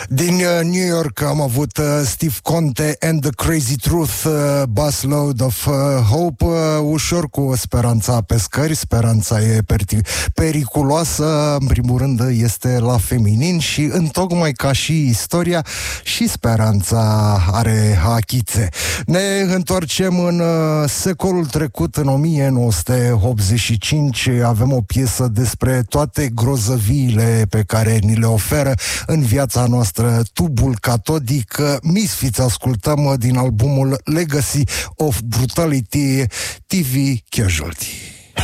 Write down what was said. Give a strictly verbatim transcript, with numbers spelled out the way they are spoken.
Din uh, New York am avut uh, Steve Conte and the Crazy Truth, uh, Busload of uh, Hope, uh, ușor cu speranța pe scări. Speranța e per- periculoasă, în primul rând este la feminin și întocmai ca și istoria, și speranța are achițe. Ne întoarcem în uh, secolul trecut, în o mie nouă sute optzeci și cinci, avem o piesă despre toate grozăviile pe care ni le oferă în viața noastră tubul catodic. Misfits ascultăm din albumul Legacy of Brutality, T V Casualty.